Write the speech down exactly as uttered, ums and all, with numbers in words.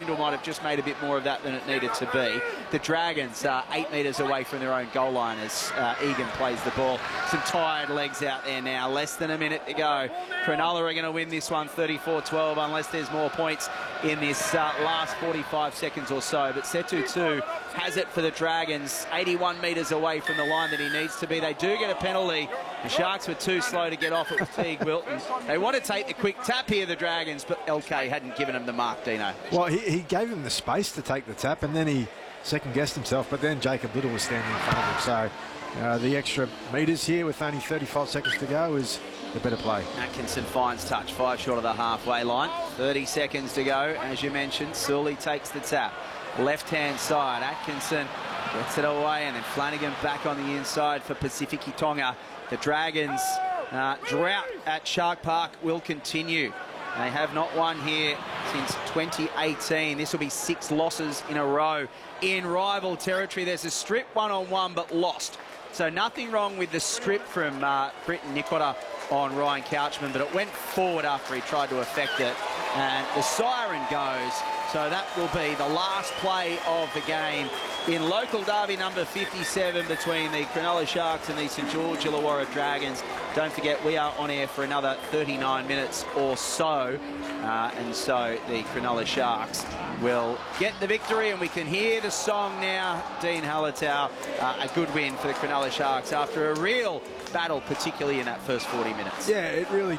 Fremantle might have just made a bit more of that than it needed to be. The Dragons are eight metres away from their own goal line as uh, Egan plays the ball. Some tired legs out there now. Less than a minute to go. Cronulla are going to win this one thirty-four twelve unless there's more points in this uh, last forty-five seconds or so. But Setu too has it for the Dragons, eighty-one metres away from the line that he needs to be. They do get a penalty. The Sharks were too slow to get off it with Teague Wilton. They want to take the quick tap here, the Dragons, but L K hadn't given him the mark, Dino. Well, he, he gave him the space to take the tap, and then he second-guessed himself, but then Jacob Little was standing in front of him. So uh, the extra metres here with only thirty-five seconds to go is the better play. Atkinson finds touch, five short of the halfway line. thirty seconds to go. As you mentioned, Sully takes the tap. Left-hand side, Atkinson gets it away, and then Flanagan back on the inside for Pasifiki Tonga. The Dragons' uh, drought at Shark Park will continue. They have not won here since twenty eighteen. This will be six losses in a row in rival territory. There's a strip one-on-one, but lost. So nothing wrong with the strip from uh, Britton Nicotta on Ryan Couchman, but it went forward after he tried to affect it. And the siren goes. So that will be the last play of the game in local derby number fifty-seven between the Cronulla Sharks and the St George Illawarra Dragons. Don't forget, we are on air for another thirty-nine minutes or so. Uh, and so the Cronulla Sharks will get the victory, and we can hear the song now. Dean Hallertau, uh, a good win for the Cronulla Sharks after a real battle, particularly in that first forty minutes. Yeah, it really